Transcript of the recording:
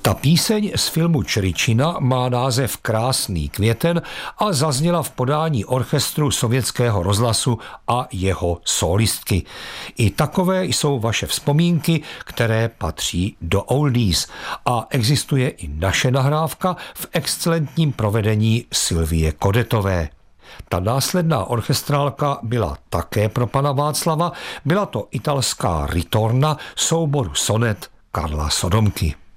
Ta píseň z filmu Čričina má název Krásný květen a zazněla v podání orchestru Sovětského rozhlasu a jeho solistky. I takové jsou vaše vzpomínky, které patří do oldies. A existuje i naše nahrávka v excelentním provedení Sylvie Kodetové. Ta následná orchestrálka byla také pro pana Václava, byla to italská ritorna souboru sonet Karla Sodomky.